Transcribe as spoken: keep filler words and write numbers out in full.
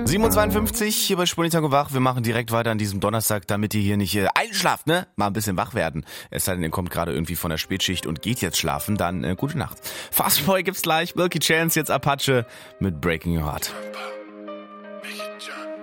sieben Uhr zweiundfünfzig hier bei Spurling Tango wach. Wir machen direkt weiter an diesem Donnerstag, damit ihr hier nicht äh, einschlaft, ne? Mal ein bisschen wach werden. Es sei denn, ihr kommt gerade irgendwie von der Spätschicht und geht jetzt schlafen, dann äh, gute Nacht. Fastboy gibt's gleich, Milky Chance, jetzt Apache mit Breaking Your Heart.